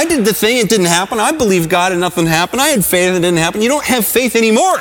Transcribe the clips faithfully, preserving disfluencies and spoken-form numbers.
I did the thing, it didn't happen. I believed God and nothing happened. I had faith and it didn't happen. You don't have faith anymore.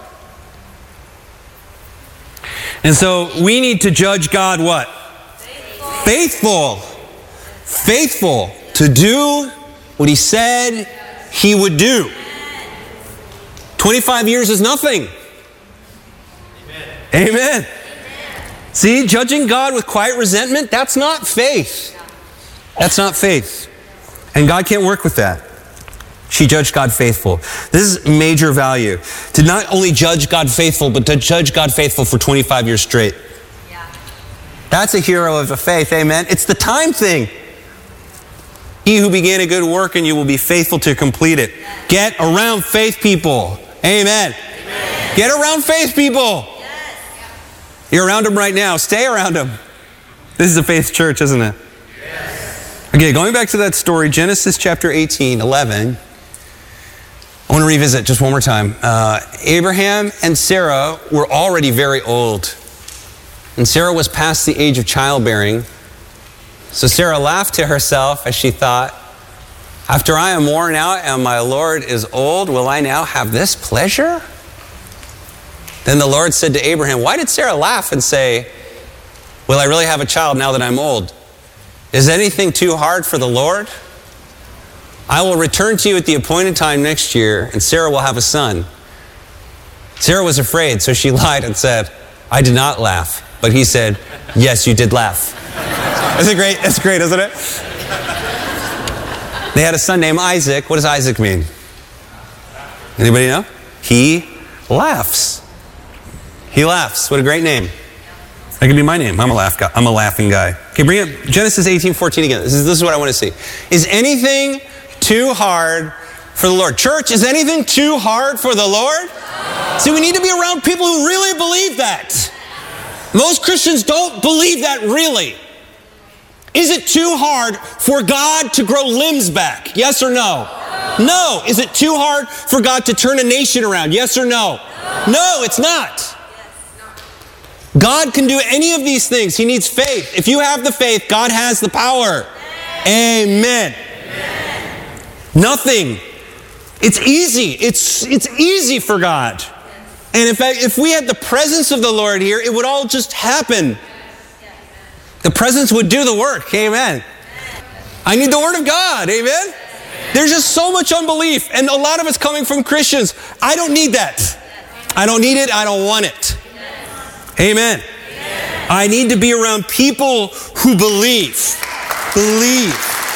And so we need to judge God what? Faithful. Faithful. Faithful to do what he said he would do. twenty-five years is nothing. Amen. Amen. See, judging God with quiet resentment, that's not faith. That's not faith. And God can't work with that. She judged God faithful. This is major value. To not only judge God faithful, but to judge God faithful for twenty-five years straight. Yeah. That's a hero of the faith, amen. It's the time thing. He who began a good work in you will be faithful to complete it. Get around faith people. Amen. Amen. Get around faith people. Yes. You're around them right now. Stay around them. This is a faith church, isn't it? Yes. Okay, going back to that story, Genesis chapter eighteen, eleven. I want to revisit just one more time. Uh, Abraham and Sarah were already very old. And Sarah was past the age of childbearing. So Sarah laughed to herself as she thought, after I am worn out and my Lord is old, will I now have this pleasure? Then the Lord said to Abraham, why did Sarah laugh and say, will I really have a child now that I'm old? Is anything too hard for the Lord? I will return to you at the appointed time next year, and Sarah will have a son. Sarah was afraid, so she lied and said, I did not laugh. But he said, yes, you did laugh. Isn't it great? That's great, isn't it? They had a son named Isaac. What does Isaac mean? Anybody know? He laughs. He laughs. What a great name. That could be my name. I'm a laugh guy. I'm a laughing guy. Okay, bring up Genesis eighteen fourteen again. This is, this is what I want to see. Is anything too hard for the Lord? Church, is anything too hard for the Lord? See, we need to be around people who really believe that. Most Christians don't believe that really. Is it too hard for God to grow limbs back? Yes or no? No. Is it too hard for God to turn a nation around? Yes or no? No, it's not. God can do any of these things. He needs faith. If you have the faith, God has the power. Amen. Amen. Nothing. It's easy. It's, it's easy for God. And in fact, if we had the presence of the Lord here, it would all just happen. The presence would do the work. Amen. I need the Word of God. Amen. There's just so much unbelief, and a lot of it's coming from Christians. I don't need that. I don't need it. I don't want it. Amen. I need to be around people who believe. Believe.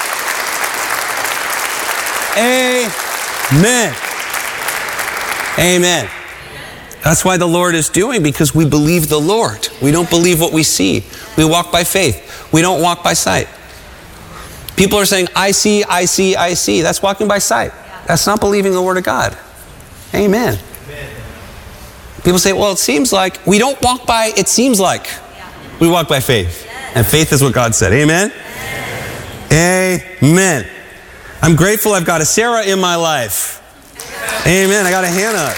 Amen. Amen. That's why the Lord is doing, because we believe the Lord. We don't believe what we see. We walk by faith. We don't walk by sight. People are saying, I see, I see, I see. That's walking by sight. That's not believing the Word of God. Amen. People say, well, it seems like. We don't walk by, it seems like. We walk by faith. And faith is what God said. Amen? Amen. I'm grateful I've got a Sarah in my life. Amen. I got a Hannah.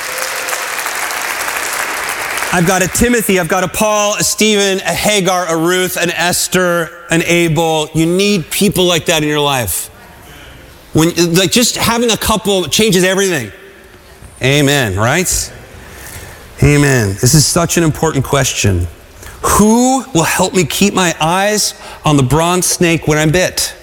I've got a Timothy, I've got a Paul, a Stephen, a Hagar, a Ruth, an Esther, an Abel. You need people like that in your life. When, like just having a couple changes everything. Amen, right? Amen. This is such an important question. Who will help me keep my eyes on the bronze snake when I'm bit?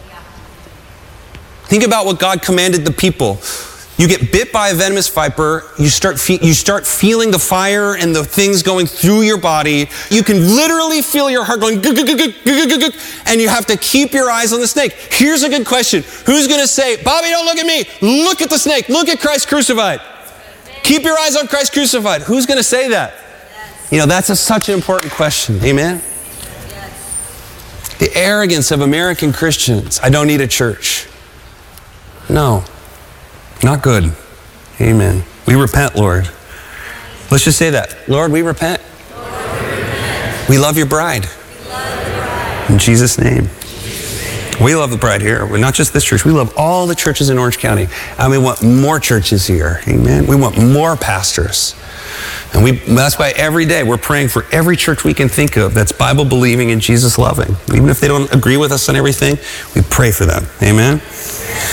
Think about what God commanded the people. You get bit by a venomous viper, you start fe- you start feeling the fire and the things going through your body. You can literally feel your heart going, gug, gug, gug, gug, gug, gug, gug, and you have to keep your eyes on the snake. Here's a good question. Who's going to say, Bobby, don't look at me. Look at the snake. Look at Christ crucified. Keep your eyes on Christ crucified. Who's going to say that? Yes. You know, that's a, such an important question. Amen? Yes. The arrogance of American Christians. I don't need a church. No. Not good. Amen. We repent, Lord. Let's just say that. Lord, we repent. Lord, we, repent. We love your bride. We love your bride. In Jesus' name. We love the bride here. We're not just this church. We love all the churches in Orange County. And we want more churches here. Amen. We want more pastors. And we that's why every day we're praying for every church we can think of that's Bible believing and Jesus loving. Even if they don't agree with us on everything, we pray for them. Amen.